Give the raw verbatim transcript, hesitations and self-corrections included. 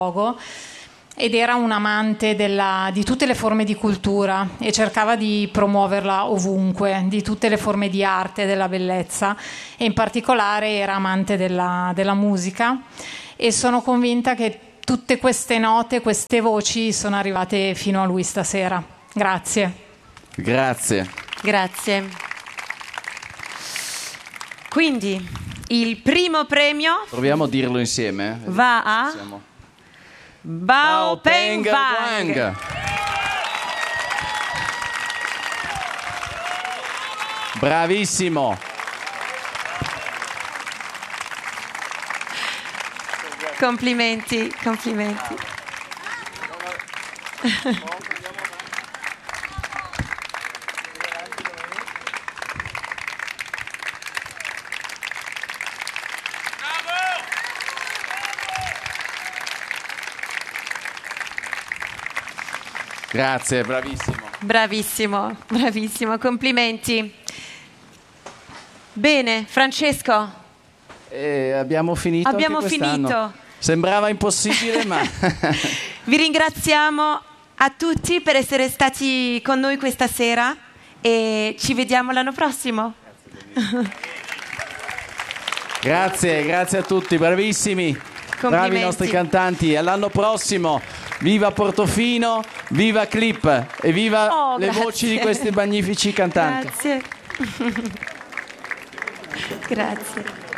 luogo, ed era un amante della, di tutte le forme di cultura e cercava di promuoverla ovunque, di tutte le forme di arte, della bellezza, e in particolare era amante della, della musica, e sono convinta che tutte queste note, queste voci sono arrivate fino a lui stasera. Grazie. Grazie. Grazie. Quindi il primo premio proviamo a dirlo insieme. va a Siamo... Bao Peng Wang. Bravissimo. Complimenti, complimenti. Grazie, bravissimo. Bravissimo, bravissimo, complimenti. Bene, Francesco. Eh, abbiamo finito. Abbiamo anche quest'anno. finito. Sembrava impossibile, ma... Vi ringraziamo a tutti per essere stati con noi questa sera e ci vediamo l'anno prossimo. Grazie, grazie a tutti, bravissimi. Bravi i nostri cantanti. All'anno prossimo. Viva Portofino, viva Clip e viva oh, le grazie. voci di questi magnifici cantanti. Grazie. Grazie.